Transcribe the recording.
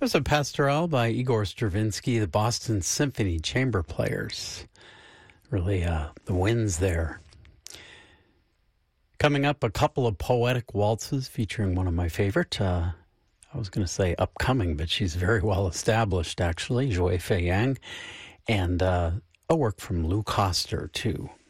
There's a pastoral by Igor Stravinsky, the Boston Symphony Chamber Players. Really, the winds there. Coming up, a couple of poetic waltzes featuring one of my favorite, I was going to say upcoming, but she's very well established, actually, Joy Fei Yang, and a work from Lou Koster, too.